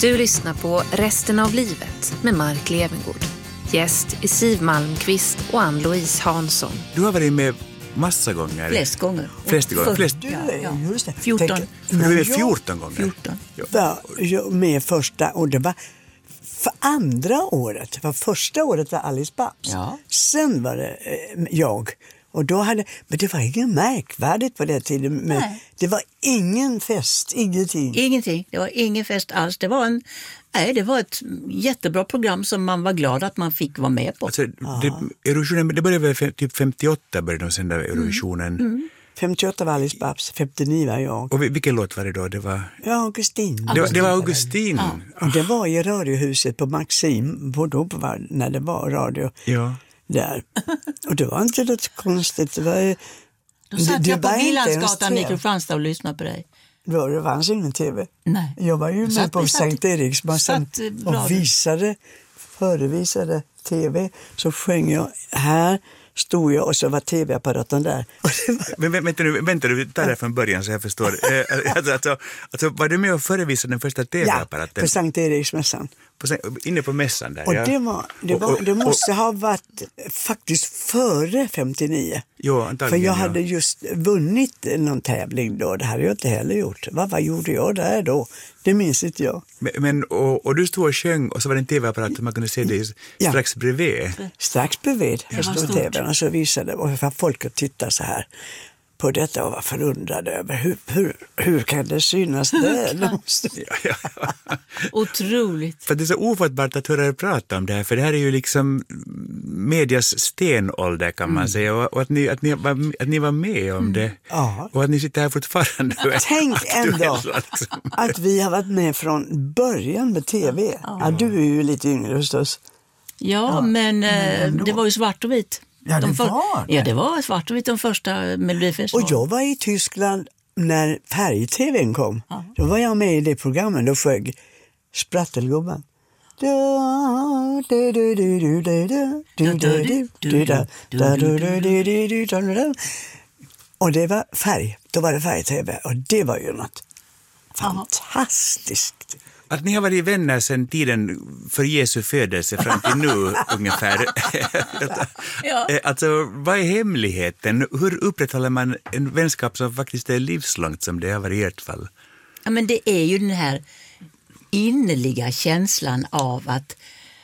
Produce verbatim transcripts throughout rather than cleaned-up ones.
Du lyssnar på Resten av livet med Mark Levengood. Gäst är Siv Malmqvist och Ann-Louise Hansson. Du har varit med massa gånger. Flest gånger. Flest gånger. Flest. Du är just det. fjorton. Tänk, Du är med fjorton gånger. fjorton. var jag med första, och det var för andra året. För första året var Alice Babs. Ja. Sen var det eh, jag. Och då hade, men det var inget märkvärdigt på den tiden. Men Nej. det var ingen fest, ingenting. Ingenting. Det var ingen fest alls. Det var, en, nej, det var ett jättebra program som man var glad att man fick vara med på. Alltså, det, Eurovisionen, det började väl typ femtioåtta började de sända Eurovisionen. Mm. Mm. femtioåtta var Alice Babs, femtionio var jag. Och vilken låt var det då? Det var, Ja, Augustin. det var, det var Augustin. Och det var i radiohuset på Maxim, på då på, när det var radio. Ja. Där. Och det var inte något konstigt. Det var, Då satt det, jag på det var inte ens Villansgatan i tv. Kristianstad och lyssnade på dig. Då det fanns ingen tv. Nej. Jag var ju med Satt- på vi satt- Sankt Eriksmassan satt, eh, radio. och visade, förevisade tv. Så sjöng jag här, stod jag och så var tv-apparaten där. Och det var, Men vä- vänta nu, vänta nu, ta det från början så jag förstår. Eh, alltså, alltså, alltså, var du med och förevisade den första ja, tv-apparaten? på Sankt Eriksmassan. På, inne på mässan där, Och ja. det, var, det, var, Och- och- det måste ha varit faktiskt före femtionio. Jo, För antagligen, jag ja. hade just vunnit någon tävling då. Det hade jag inte heller gjort. Vad, vad gjorde jag där då? Det minns inte jag. Men, men och, och du stod och sjöng och så var det en tv-apparat och man kunde se dig Ja. strax bredvid. Strax bredvid var stod stort. tvn och så visade och för folk att titta så här på detta och var förundrade över hur, hur, hur kan det synas där? De måste- Ja, ja. Otroligt. För det är så ofattbart att höra dig prata om det här, för det här är ju liksom medias stenålder kan man säga, och, och att, ni, att, ni var, att ni var med om det Ja. och att ni sitter här fortfarande. och är Tänk ändå aktuella, liksom. att vi har varit med från början med tv. Ja, du är ju lite yngre förstås. Ja, men eh, ändå. det var ju svart och vitt. Ja, det De för- var det. Ja, det var svart och vitt de första Och Melodifestivalen. jag var i Tyskland när färg-tvn kom. Då var jag med i det programmet och sjöng Sprattelgubben. Och det var färg. Då var det färg-tv. Och det var ju något fantastiskt. Att ni har varit vänner sedan tiden för Jesu födelse fram till nu ungefär. Ja. Alltså, vad är hemligheten? Hur upprätthåller man en vänskap som faktiskt är livslångt som det har varit i ert fall? Ja, men det är ju den här innerliga känslan av att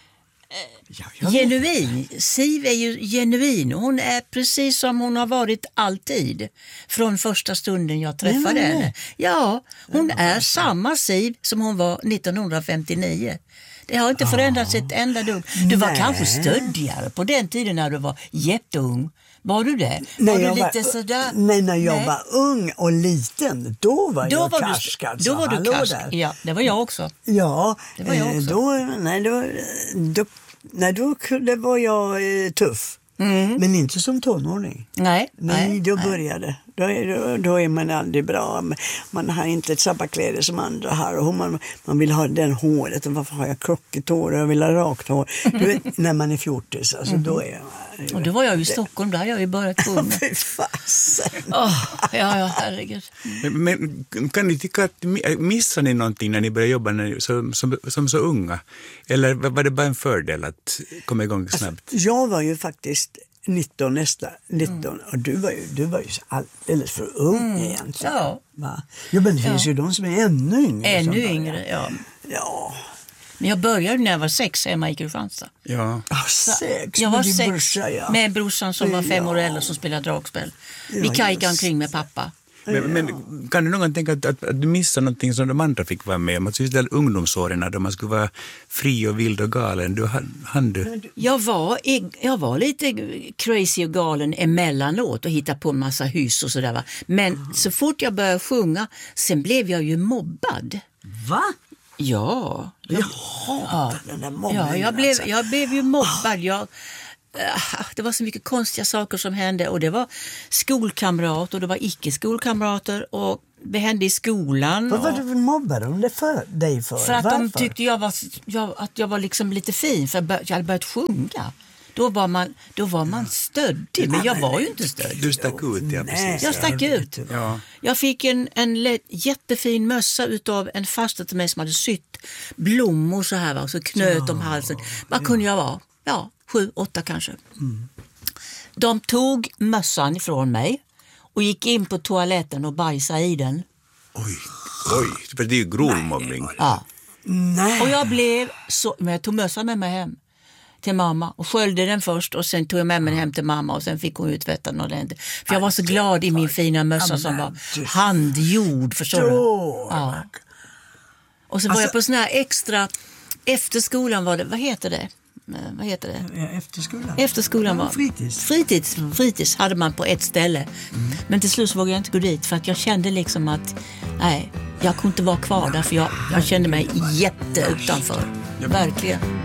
Ja, ja. genuin. Siv är ju genuin. Hon är precis som hon har varit alltid. Från första stunden jag träffade Ja, ja. henne. Ja, hon är samma Siv som hon var nittonhundrafemtionio. Det har inte förändrats ett enda dugg. Du var Nej. kanske stöddigare på den tiden när du var jätteung. Var du det? När var du jag lite var, sådär? nej, när jag Nej. var ung och liten, då var Då jag var karsk. du, Alltså. då var du Hallå karsk. där. Ja, det var jag också. Ja, Det var jag eh, också. Då, nej, då, då, nej, då kunde- var jag eh, tuff. Men inte som tonåring. Nej, Nej, nej, då nej. började. Då är, då, då är man aldrig bra. Man har inte samma kläder som andra har. Och man, man vill ha den håret. Och varför har jag krockigt hår? Jag vill ha rakt hår. Du vet, när man är fjortis, alltså, då är jag... Och då var jag ju i Stockholm, där har jag ju börjat sjunga. Fy fasen. Åh, ja, ja, herregud. Men, men kan ni tycka att missar ni någonting när ni börjar jobba när ni, som, som, som så unga? Eller var det bara en fördel att komma igång snabbt? Jag var ju faktiskt nitton nästa, nitton, och du var ju, du var ju så alldeles för ung egentligen. Ja. Va? Jo, men det finns ju de som är ännu yngre. som Ännu börjar. yngre, ja. Ja, Men jag började när jag var sex hemma i Kristianstad. Ja. ah, sex Jag var med din sex brorsa, ja. med brorsan som var fem år Ja. äldre som spelade dragspel. Vi Ja, kajkade just omkring med pappa. Men, men kan du någon gång tänka att, att, att du missar någonting som de andra fick vara med om? Alltså just där ungdomsåren då man skulle vara fri och vild och galen. Du, han, han du. Jag var, jag var lite crazy och galen emellanåt och hittade på en massa hus och sådär. Va? Men så fort jag började sjunga, sen blev jag ju mobbad. Va? Ja. Jag hatar den där mobbningen. Ja, jag blev, alltså. jag blev ju mobbad. Jag, äh, det var så mycket konstiga saker som hände. Och det var skolkamrat och det var icke-skolkamrater. Och det hände i skolan. Vad var och, det för mobbade de det för dig för? för att Varför? de tyckte jag var, jag, att jag var liksom lite fin. För jag, bör, jag hade börjat sjunga. Då Då var man, då var man stöddig, men jag var ju inte stöddig. Du stack ut, ja, precis. Jag stack ut. Ja. Jag fick en, en lätt, jättefin mössa utav en faster till mig som hade sytt blommor så här, va? Och så knöt ja. om halsen. Vad kunde jag vara? Ja, sju, åtta kanske. Mm. De tog mössan ifrån mig och gick in på toaletten och bajsade i den. Oj, oj, för det är ju grov mobbning. Ja. Nej. Och jag blev så, men jag tog mössan med mig hem till mamma och sköljde den först och sen tog jag med mig hem till mamma och sen fick hon uttvätta den ordentligt. För jag var så glad i min fina mössa som var handgjord, förstår du? Ja. Och så var alltså, jag på sån här extra, efter skolan var det, vad heter det? Vad heter det? Efter skolan. Efter skolan var fritids. Fritids, fritids hade man på ett ställe. Mm. Men till slut så vågade jag inte gå dit för att jag kände liksom att nej, jag kunde inte vara kvar där för jag, jag kände mig jätte utanför. Verkligen.